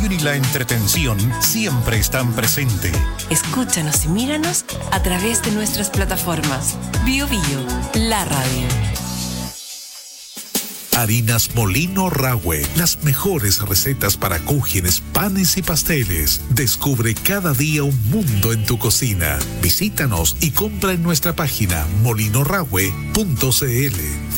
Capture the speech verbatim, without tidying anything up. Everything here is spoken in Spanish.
información y la entretención siempre están presentes. Escúchanos y míranos a través de nuestras plataformas. Bio Bio, la radio. Harinas Molino Rahue, las mejores recetas para cúgenes, panes y pasteles. Descubre cada día un mundo en tu cocina. Visítanos y compra en nuestra página molino rahue punto c l.